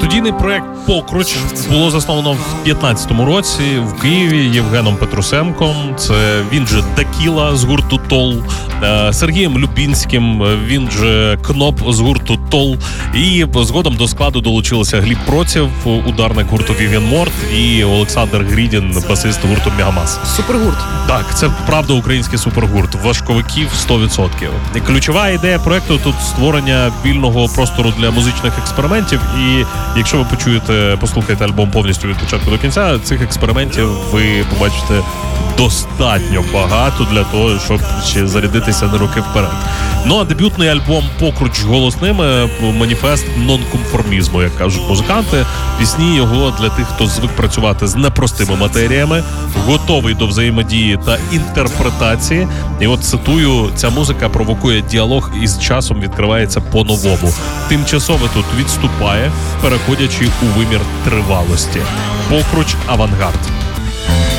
Студійний проект «Покруч» було засновано в 15-му році в Києві Євгеном Петрусенком. Це він же Дакіла з гурту Тол, Сергієм Любінським, він же Кноп з гурту Тол. І згодом до складу долучилися Гліб Процєв, ударник гурту Вів'ян Морт, і Олександр Грідін, басист гурту Мегамас. Супергурт. Так, це правда український супергурт. Важковиків 100%. І ключова ідея проекту тут створення вільного простору для музичних експериментів. І якщо ви послухаєте альбом повністю від початку до кінця, цих експериментів ви побачите достатньо багато для того, щоб ще зарядитися на роки вперед. Ну а дебютний альбом «Покруч» голосними – маніфест нонконформізму, як кажуть музиканти. Пісні його для тих, хто звик працювати з непростими матеріями, готовий до взаємодії та інтерпретації. І от цитую, ця музика провокує діалог і з часом відкривається по-новому. Тимчасово тут відступає, переходячи у вимір тривалості. «Покруч. Авангард».